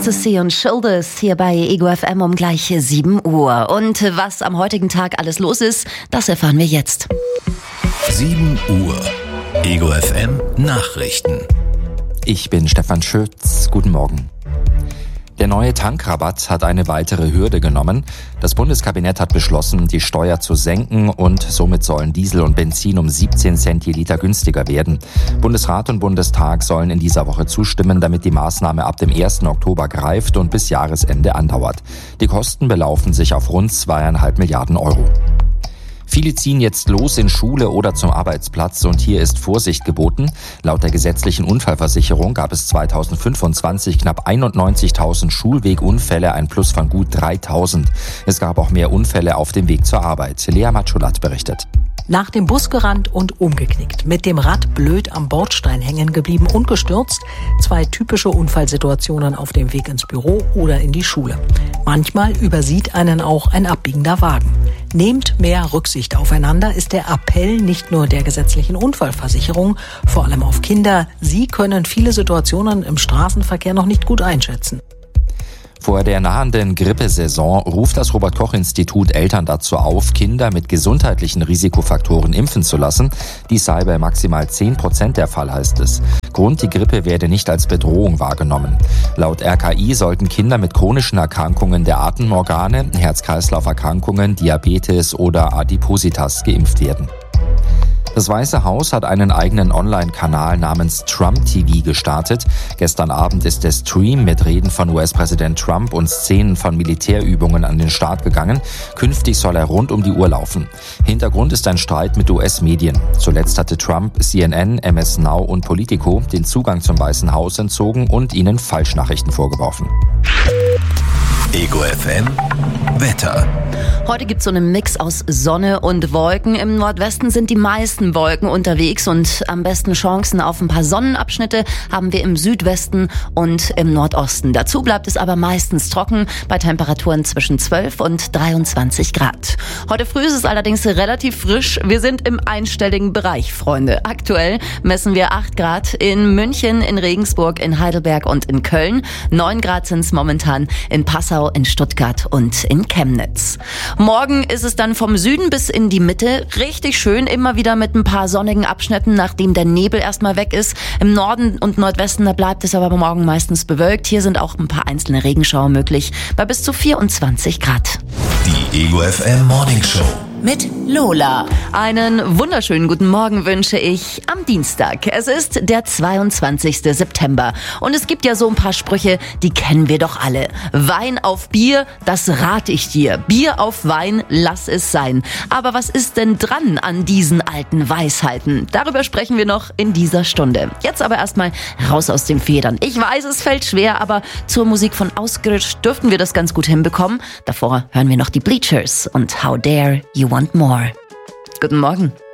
Ecstasy und Shoulders hier bei Ego FM um gleich 7 Uhr. Und was am heutigen Tag alles los ist, das erfahren wir jetzt. 7 Uhr. Ego FM Nachrichten. Ich bin Stefan Schütz. Guten Morgen. Der neue Tankrabatt hat eine weitere Hürde genommen. Das Bundeskabinett hat beschlossen, die Steuer zu senken und somit sollen Diesel und Benzin um 17 Cent je Liter günstiger werden. Bundesrat und Bundestag sollen in dieser Woche zustimmen, damit die Maßnahme ab dem 1. Oktober greift und bis Jahresende andauert. Die Kosten belaufen sich auf rund 2,5 Milliarden Euro. Viele ziehen jetzt los in Schule oder zum Arbeitsplatz und hier ist Vorsicht geboten. Laut der gesetzlichen Unfallversicherung gab es 2025 knapp 91.000 Schulwegunfälle, ein Plus von gut 3.000. Es gab auch mehr Unfälle auf dem Weg zur Arbeit. Lea Matschulat berichtet. Nach dem Bus gerannt und umgeknickt, mit dem Rad blöd am Bordstein hängen geblieben und gestürzt. 2 typische Unfallsituationen auf dem Weg ins Büro oder in die Schule. Manchmal übersieht einen auch ein abbiegender Wagen. Nehmt mehr Rücksicht aufeinander, ist der Appell nicht nur der gesetzlichen Unfallversicherung, vor allem auf Kinder. Sie können viele Situationen im Straßenverkehr noch nicht gut einschätzen. Vor der nahenden Grippesaison ruft das Robert-Koch-Institut Eltern dazu auf, Kinder mit gesundheitlichen Risikofaktoren impfen zu lassen. Dies sei bei maximal 10% der Fall, heißt es. Grund, die Grippe werde nicht als Bedrohung wahrgenommen. Laut RKI sollten Kinder mit chronischen Erkrankungen der Atemorgane, Herz-Kreislauf-Erkrankungen, Diabetes oder Adipositas geimpft werden. Das Weiße Haus hat einen eigenen Online-Kanal namens Trump TV gestartet. Gestern Abend ist der Stream mit Reden von US-Präsident Trump und Szenen von Militärübungen an den Start gegangen. Künftig soll er rund um die Uhr laufen. Hintergrund ist ein Streit mit US-Medien. Zuletzt hatte Trump CNN, MS Now und Politico den Zugang zum Weißen Haus entzogen und ihnen Falschnachrichten vorgeworfen. Ego FM Wetter. Heute gibt es so einen Mix aus Sonne und Wolken. Im Nordwesten sind die meisten Wolken unterwegs und am besten Chancen auf ein paar Sonnenabschnitte haben wir im Südwesten und im Nordosten. Dazu bleibt es aber meistens trocken bei Temperaturen zwischen 12 und 23 Grad. Heute früh ist es allerdings relativ frisch. Wir sind im einstelligen Bereich, Freunde. Aktuell messen wir 8 Grad in München, in Regensburg, in Heidelberg und in Köln. 9 Grad sind es momentan in Passau, in Stuttgart und in Chemnitz. Morgen ist es dann vom Süden bis in die Mitte richtig schön, immer wieder mit ein paar sonnigen Abschnitten, nachdem der Nebel erstmal weg ist. Im Norden und Nordwesten, da bleibt es aber morgen meistens bewölkt. Hier sind auch ein paar einzelne Regenschauer möglich, bei bis zu 24 Grad. Die Ego FM Morning Show mit Lola. Einen wunderschönen guten Morgen wünsche ich am Dienstag. Es ist der 22. September und es gibt ja so ein paar Sprüche, die kennen wir doch alle. Wein auf Bier, das rate ich dir. Bier auf Wein, lass es sein. Aber was ist denn dran an diesen alten Weisheiten? Darüber sprechen wir noch in dieser Stunde. Jetzt aber erstmal raus aus den Federn. Ich weiß, es fällt schwer, aber zur Musik von Ausgrisch dürften wir das ganz gut hinbekommen. Davor hören wir noch die Bleachers und How Dare You Want More. Guten Morgen.